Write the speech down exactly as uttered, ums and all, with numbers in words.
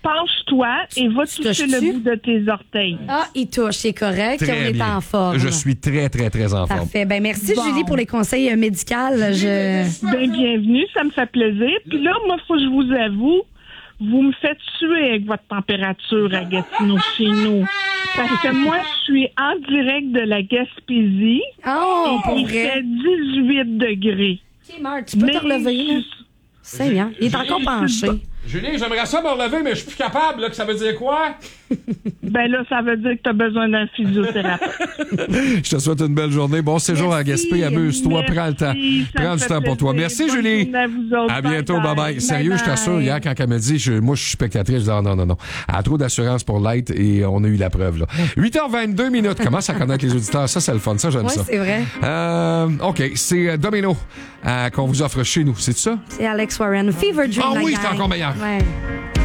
penche-toi et va Tu toucher touches-tu? le bout de tes orteils. Ah, il touche, c'est correct. Très on est bien. en forme. Je suis très, très, très en forme. Parfait. Ben merci, Bon. Julie, pour les conseils euh, médicaux. Je... Ben, bienvenue, ça me fait plaisir. Puis là, moi, faut que je vous avoue, vous me faites tuer avec votre température à Gatineau chez nous. Parce que moi, je suis en direct de la Gaspésie. Oh, et pour il vrai. fait dix-huit degrés. OK, Marc, tu peux te relever. Là. Seigneur, il est encore penché. Julie, j'aimerais ça me relever, mais je suis plus capable. Là, que ça veut dire quoi? Ben là, ça veut dire que tu as besoin d'un physiothérapeute. Je te souhaite une belle journée. Bon séjour Merci. à Gaspé. Amuse-toi. Merci, Prends le temps. ça me Prends du fait temps pour toi. plaisir. Merci, Bonne Julie. journée à vous autres. À bientôt. Bye Bye-bye. bye. Sérieux, Bye je t'assure, bye. hier, quand elle m'a dit, je, moi, je suis spectatrice, je dis, ah, non, non, non. Elle a trop d'assurance pour l'être et on a eu la preuve, là. huit heures vingt-deux minutes. Commence à connaître les auditeurs. Ça, c'est le fun. Ça, j'aime Oui, ça. c'est vrai. Euh, OK. C'est euh, Domino euh, qu'on vous offre chez nous. C'est ça? C'est Alex Warren. Fever Dream. Ah la oui, gang. c'est encore meilleur. Ouais.